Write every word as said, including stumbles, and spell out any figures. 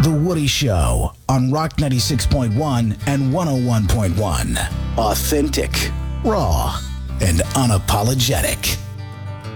The Woody Show on Rock ninety-six point one and one oh one point one. Authentic, raw, and unapologetic.